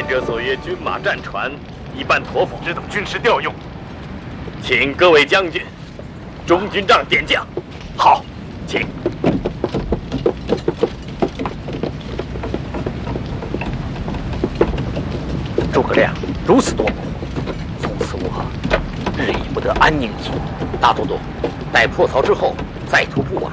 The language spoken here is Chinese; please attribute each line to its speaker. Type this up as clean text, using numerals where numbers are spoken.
Speaker 1: 贤者所约军马战船一般妥否？
Speaker 2: 只等军师调用。
Speaker 1: 请各位将军、中军帐点将。
Speaker 2: 好，请。诸葛亮如此多谋，从此我日已不得安宁矣。
Speaker 3: 大都督，待破曹之后再图不晚。